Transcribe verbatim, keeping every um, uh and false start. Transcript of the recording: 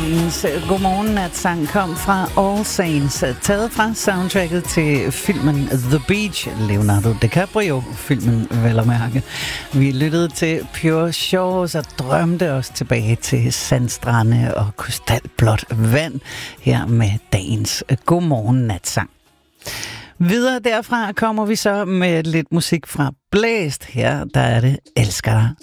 Dagens Godmorgen Natsang kom fra All Saints, taget fra soundtracket til filmen The Beach, Leonardo DiCaprio-filmen vel at mærke. Vi lyttede til Pure Shores og drømte os tilbage til sandstrande og krystalblåt vand her med dagens Godmorgen Natsang. Videre derfra kommer vi så med lidt musik fra Blæst. Her der er det Elsker dig